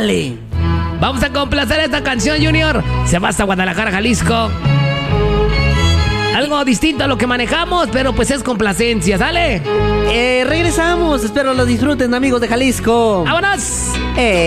Dale. Vamos a complacer esta canción, Junior. Se va hasta Guadalajara, Jalisco. Algo distinto a lo que manejamos, pero pues es complacencia, ¿sale? Regresamos. Espero lo disfruten, amigos de Jalisco. ¡Vámonos!